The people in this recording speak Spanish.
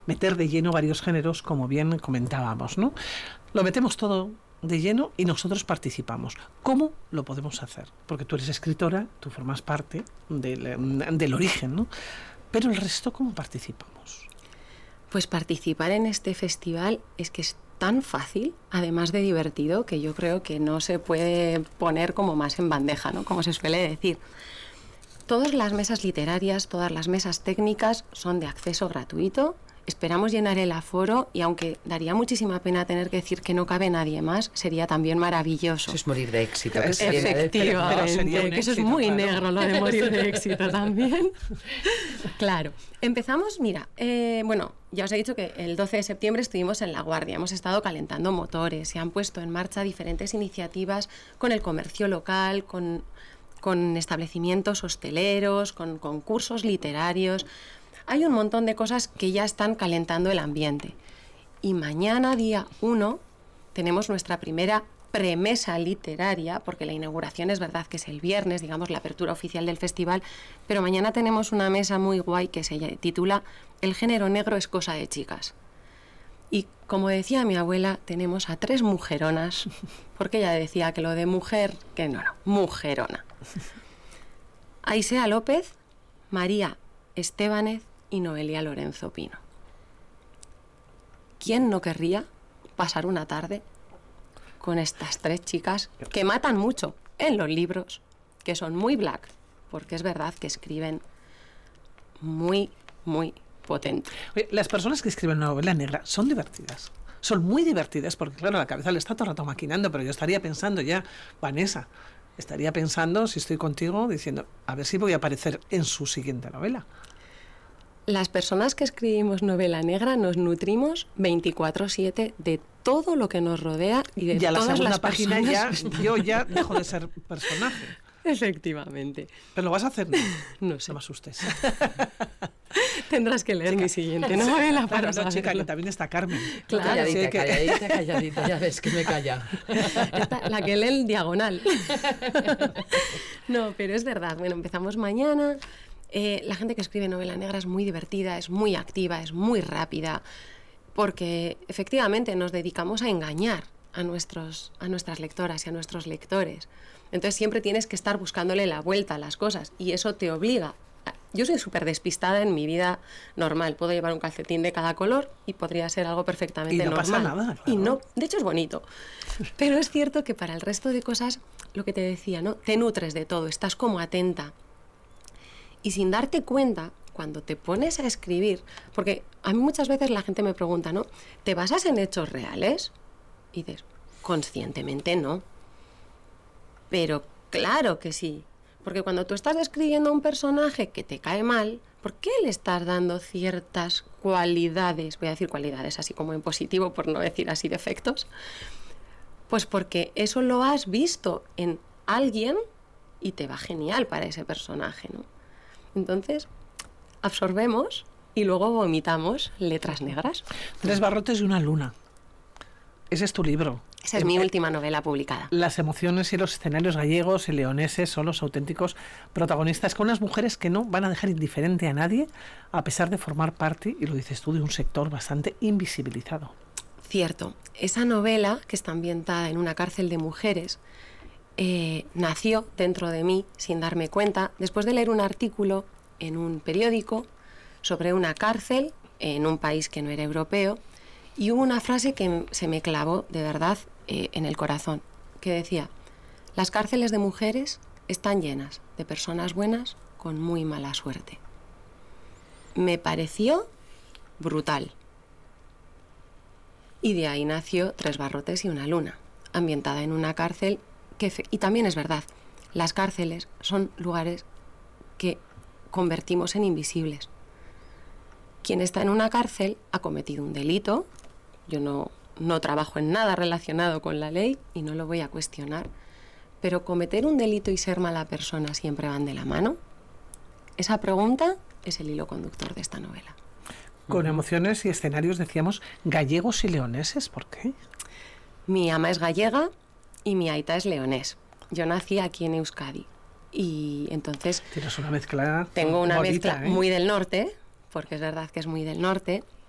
meter de lleno varios géneros, como bien comentábamos, ¿no? Lo metemos todo de lleno y nosotros participamos. ¿Cómo lo podemos hacer? Porque tú eres escritora, tú formas parte del origen, ¿no? Pero el resto, ¿cómo participamos? Pues participar en este festival es que es tan fácil, además de divertido, que yo creo que no se puede poner como más en bandeja, ¿no? Como se suele decir. Todas las mesas literarias, todas las mesas técnicas son de acceso gratuito. Esperamos llenar el aforo y aunque daría muchísima pena tener que decir que no cabe nadie más, sería también maravilloso. Eso es morir de éxito. Efectivamente, que eso es muy negro, lo de morir de éxito también. Claro. Empezamos, mira, bueno, ya os he dicho que el 12 de septiembre estuvimos en La Guardia, hemos estado calentando motores, se han puesto en marcha diferentes iniciativas con el comercio local, con establecimientos hosteleros, con concursos literarios. Hay un montón de cosas que ya están calentando el ambiente. Y mañana, día 1, tenemos nuestra primera premesa literaria, porque la inauguración es verdad que es el viernes, digamos, la apertura oficial del festival, pero mañana tenemos una mesa muy guay que se titula El género negro es cosa de chicas. Y como decía mi abuela, tenemos a 3 mujeronas, porque ella decía que lo de mujer, que no, mujerona. Aisea López, María Estébanez y Noelia Lorenzo Pino. ¿Quién no querría pasar una tarde con estas 3 chicas que matan mucho en los libros, que son muy black, porque es verdad que escriben muy, muy potente? Oye, las personas que escriben una novela negra son divertidas. Son muy divertidas porque, claro, la cabeza le está todo el rato maquinando, pero yo estaría pensando ya, Vanessa, estaría pensando, si estoy contigo, diciendo, a ver si voy a aparecer en su siguiente novela. Las personas que escribimos novela negra nos nutrimos 24/7 de todo lo que nos rodea y de todas las personas. Y a la segunda página yo ya dejo de ser personaje. Efectivamente. ¿Pero lo vas a hacer? No sé. No me asustes. Tendrás que leer mi siguiente novela para saberlo. Chica, que también está Carmen. Claro, calladita, ya ves que me calla. La que lee el diagonal. No, pero es verdad. Bueno, empezamos mañana. La gente que escribe novela negra es muy divertida, es muy activa, es muy rápida, porque efectivamente nos dedicamos a engañar a nuestras lectoras y a nuestros lectores. Entonces siempre tienes que estar buscándole la vuelta a las cosas y eso te obliga. Yo soy súper despistada en mi vida normal, puedo llevar un calcetín de cada color y podría ser algo perfectamente normal. Y no pasa nada, claro. Y no, de hecho es bonito. Pero es cierto que para el resto de cosas, lo que te decía, ¿no? Te nutres de todo, estás como atenta. Y sin darte cuenta, cuando te pones a escribir, porque a mí muchas veces la gente me pregunta, ¿no? ¿Te basas en hechos reales? Y dices, conscientemente no. Pero claro que sí. Porque cuando tú estás escribiendo a un personaje que te cae mal, ¿por qué le estás dando ciertas cualidades? Voy a decir cualidades así como en positivo, por no decir así defectos. Pues porque eso lo has visto en alguien y te va genial para ese personaje, ¿no? Entonces, absorbemos y luego vomitamos letras negras. 3 barrotes y una luna. Ese es tu libro. Esa es mi última novela publicada. Las emociones y los escenarios gallegos y leoneses son los auténticos protagonistas, con unas mujeres que no van a dejar indiferente a nadie, a pesar de formar parte, y lo dices tú, de un sector bastante invisibilizado. Cierto. Esa novela, que está ambientada en una cárcel de mujeres, nació dentro de mí sin darme cuenta, después de leer un artículo en un periódico sobre una cárcel en un país que no era europeo, y hubo una frase que se me clavó de verdad en el corazón, que decía: las cárceles de mujeres están llenas de personas buenas con muy mala suerte. Me pareció brutal. Y de ahí nació 3 barrotes y una luna, ambientada en una cárcel y también es verdad, las cárceles son lugares que convertimos en invisibles. Quien está en una cárcel ha cometido un delito. Yo no trabajo en nada relacionado con la ley y no lo voy a cuestionar, pero cometer un delito y ser mala persona siempre van de la mano. Esa pregunta es el hilo conductor de esta novela. Con emociones y escenarios, decíamos, gallegos y leoneses. ¿Por qué? Mi ama es gallega y mi aita es leonés. Yo nací aquí en Euskadi y entonces... Tienes una mezcla. Tengo una bonita, mezcla muy del norte, porque es verdad que es muy del norte,